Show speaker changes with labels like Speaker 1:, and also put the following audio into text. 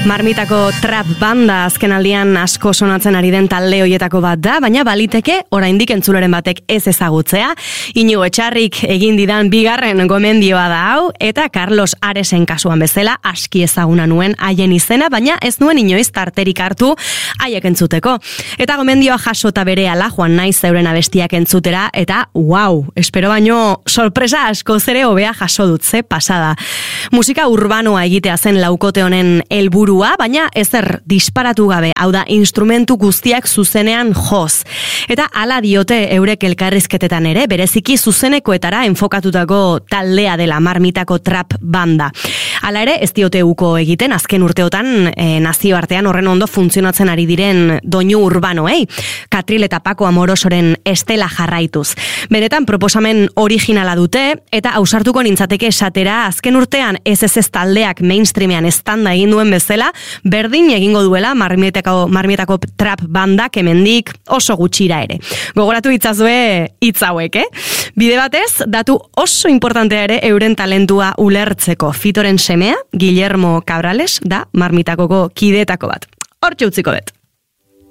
Speaker 1: Marmitako trap banda azkenaldian asko sonatzen ari den talde hoietako bat da, baina baliteke oraindik entzuleren batek ez ezagutzea. Inigo Etxarrik egin didan bigarren gomendioa da hau, eta Carlos Aresen kasuan bezala aski ezaguna nuen haien izena, baina ez nuen inoiz tarterik hartu haiek entzuteko. Eta gomendioa jasota berehala joan naiz euren abestiak entzutera, eta wow, espero baino sorpresa asko zere hobea jaso dut, ze pasada. Musika urbanoa egitea zen laukote honen helburua, baina ezer disparatu gabe, hau da instrumentu guztiak zuzenean joz. Eta hala diote eurek elkarrizketetan ere, bereziki zuzenekoetara enfokatutako taldea dela Marmitako trap banda. Hala ere, ez diote uko egiten, azken urteotan nazioartean horren ondo funtzionatzen ari diren doinu urbanoei, Katril eta Paco Amorosoren estela jarraituz. Benetan proposamen originala dute, eta ausartuko nintzateke esatera, azken urtean ez taldeak mainstreamean estanda egin duen bezala, berdin egingo duela Marmitako trap bandak hemendik oso gutxira ere. Gogoratu itzazue hitz hauek, Bide batez, datu oso importantea ere euren talentua ulertzeko. Fitoren semea, Guillermo Cabrales, da Marmitakoko kideetako bat. Hortxe utziko dut.